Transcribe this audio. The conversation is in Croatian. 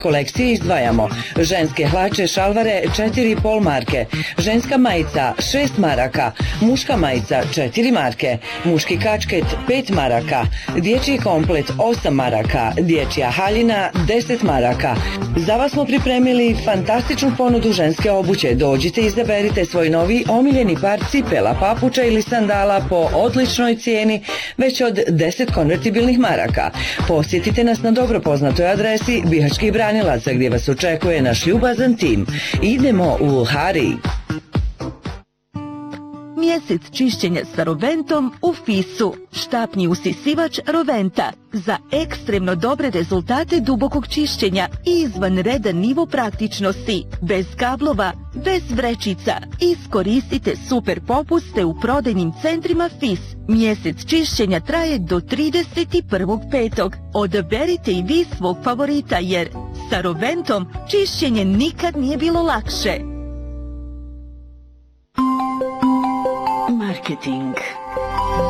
Kolekcije izdvajamo: ženske hlače šalvare 4,5 marke, ženska majica 6 maraka, muška majica 4 marke, muški kačket 5 maraka, dječji komplet 8 maraka, dječja haljina 10 maraka. Za vas smo pripremili fantastičnu ponudu ženske obuće. Dođite i izaberite svoj novi omiljeni par cipela, papuča ili sandala po odličnoj cijeni već od 10 konvertibilnih maraka. Posjetite nas na dobro poznatoj adresi Bihaćkih Branilaca gdje vas očekuje naš ljubazan tim. Idemo u Hari! Mjesec čišćenja sa Roventom u Fisu. Štapni usisivač Roventa. Za ekstremno dobre rezultate dubokog čišćenja i izvanredan nivo praktičnosti. Bez kablova, bez vrećica. Iskoristite super popuste u prodajnim centrima Fis. Mjesec čišćenja traje do 31.5. Odaberite i vi svog favorita jer sa Roventom čišćenje nikad nije bilo lakše. Marketing.